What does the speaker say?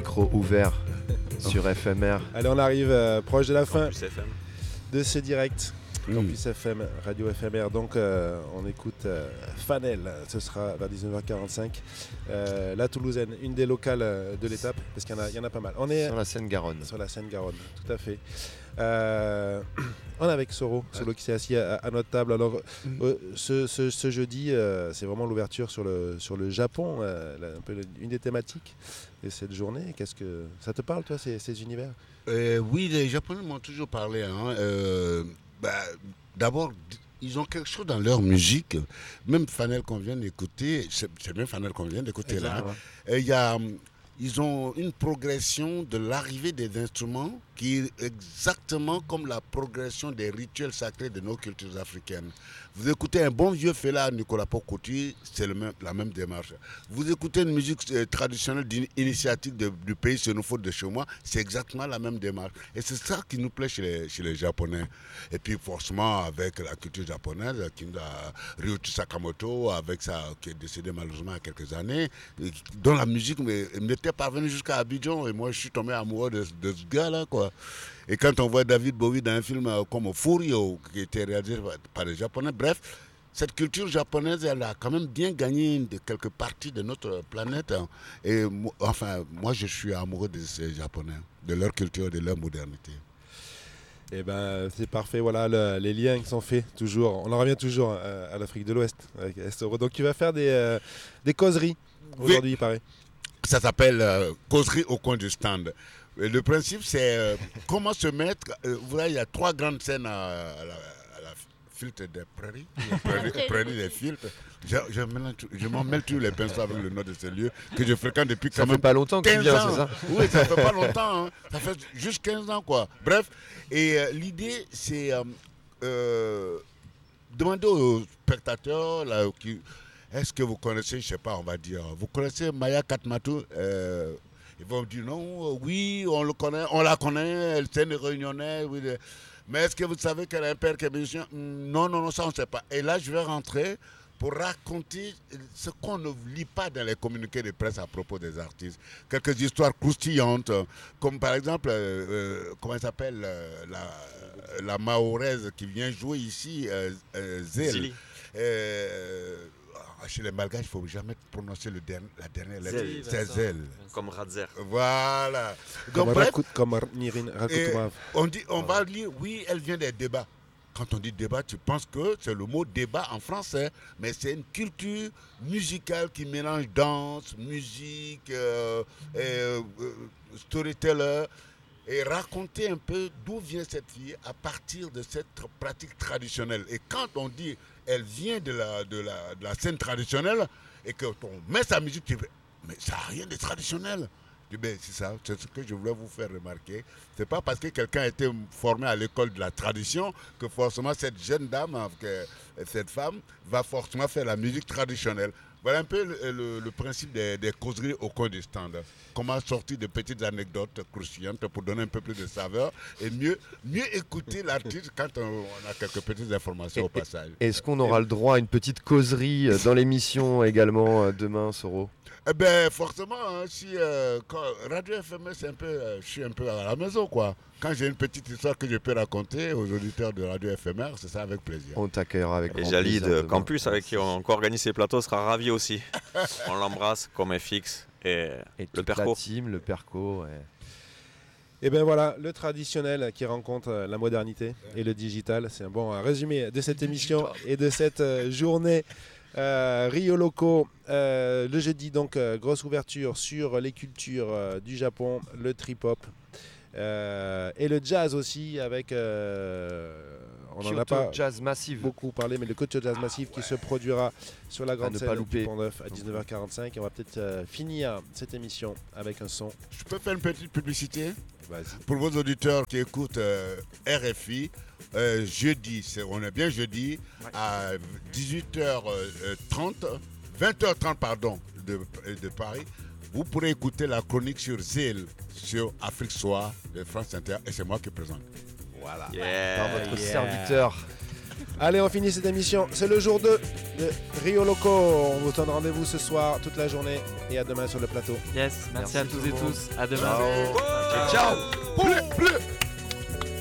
micro ouvert sur FMR. Allez, on arrive proche de la fin Campus FM. de ce direct. Campus FM, Radio FMR. Donc, on écoute Fanel. Ce sera vers 19h45. La Toulousaine, une des locales de l'étape, parce qu'il y en a pas mal. On est Sur la Seine-Garonne. sur la Seine-Garonne, tout à fait. On est avec Soro qui s'est assis à notre table. Alors, ce jeudi, c'est vraiment l'ouverture sur le Japon, un peu une des thématiques de cette journée. Qu'est-ce que ça te parle, toi, ces univers? Oui, les Japonais m'ont toujours parlé. D'abord, ils ont quelque chose dans leur musique. Même Fanel qu'on vient d'écouter, c'est bien Fanel qu'on vient d'écouter là. Ils ont une progression de l'arrivée des instruments qui est exactement comme la progression des rituels sacrés de nos cultures africaines. Vous écoutez un bon vieux Fela Nicolas Pokoti, c'est la même démarche. Vous écoutez une musique traditionnelle initiatique du pays xénophobe de chez moi, c'est exactement la même démarche. Et c'est ça qui nous plaît chez les Japonais. Et puis forcément avec la culture japonaise, Ryuichi Sakamoto, avec ça, qui est décédé malheureusement il y a quelques années, dont la musique m'était parvenue jusqu'à Abidjan. Et moi je suis tombé amoureux de ce gars-là, quoi. Et quand on voit David Bowie dans un film comme Furio, qui était réalisé par les Japonais, bref, cette culture japonaise, elle a quand même bien gagné de quelques parties de notre planète. Et moi, je suis amoureux de ces Japonais, de leur culture, de leur modernité. Eh ben, c'est parfait. Voilà, les liens qui sont faits toujours. On en revient toujours à l'Afrique de l'Ouest avec Soro. Donc, tu vas faire des causeries aujourd'hui, il paraît. Ça s'appelle causerie au coin du stand. Le principe, c'est comment se mettre. Voilà, il y a 3 grandes scènes à la filtre des prairies. Prairies des filtres. Je m'en mêle tous les pinceaux avec le nom de ces lieux que je fréquente depuis Ça quand fait même pas longtemps que tu 15 viens, ans. c'est ça? Oui, ça fait pas longtemps. Hein. Ça fait juste 15 ans, quoi. Bref, et l'idée, c'est demander aux spectateurs là, est-ce que vous connaissez, je sais pas, on va dire, vous connaissez Maya Katmatou? Ils vont me dire non, oui, on la connaît, elle est une réunionnaise, oui, mais est-ce que vous savez qu'elle a un père qui est musicien? Non, ça on ne sait pas. Et là, je vais rentrer pour raconter ce qu'on ne lit pas dans les communiqués de presse à propos des artistes. Quelques histoires croustillantes, comme par exemple, comment elle s'appelle, la Mahoraise qui vient jouer ici, Zél. Chez les Malgaches, il ne faut jamais prononcer la dernière lettre. C'est Zél. Comme Radzer. Voilà. Comme bref, Nirin Rakutoumav. on va dire, oui, elle vient des débats. Quand on dit débat, tu penses que c'est le mot débat en français, mais c'est une culture musicale qui mélange danse, musique, storyteller, et raconter un peu d'où vient cette fille à partir de cette pratique traditionnelle. Et quand on dit elle vient de la scène traditionnelle et que on met sa musique, tu dis, mais ça n'a rien de traditionnel. Je dis, ben, c'est ça, c'est ce que je voulais vous faire remarquer. C'est pas parce que quelqu'un a été formé à l'école de la tradition que forcément cette jeune dame, cette femme, va forcément faire la musique traditionnelle. Voilà un peu le principe des causeries au coin du stand. Comment sortir de petites anecdotes croustillantes pour donner un peu plus de saveur et mieux écouter l'artiste quand on a quelques petites informations au passage. Est-ce qu'on aura le droit à une petite causerie dans l'émission également demain, Soro? Eh ben forcément, hein, quand Radio FMS, je suis un peu à la maison, quoi. Quand j'ai une petite histoire que je peux raconter aux auditeurs de Radio FMR, c'est ça avec plaisir. On t'accueillera avec Et grand Jali plaisir de demain. Campus, avec qui on co-organise ces plateaux, sera ravi aussi. On l'embrasse comme FX et Et le toute la Perco. team, le Perco. Ouais. Et bien voilà, le traditionnel qui rencontre la modernité et le digital. C'est un bon résumé de cette émission et de cette journée Rio Loco. Le jeudi, donc, grosse ouverture sur les cultures du Japon, le trip-hop et le jazz aussi avec... on n'en a Kyoto pas Jazz Massive. beaucoup parlé, mais le Kyoto Jazz Massive qui se produira sur la grande ne scène pas du louper. Pont-Neuf à 19h45. Et on va peut-être finir cette émission avec un son. Je peux faire une petite publicité Vas-y. pour vos auditeurs qui écoutent RFI. Jeudi, on est bien jeudi, à 18h30, 20h30 pardon, de Paris. Vous pourrez écouter la chronique sur Zél, sur Afrique Soir de France Inter, et c'est moi qui présente. Voilà. Yeah. Par votre serviteur. Allez, on finit cette émission. C'est le jour 2 de Rio Loco. On vous donne rendez-vous ce soir, toute la journée. Et à demain sur le plateau. Yes, merci à tous et tous. À demain. Ciao. Bleu, bleu.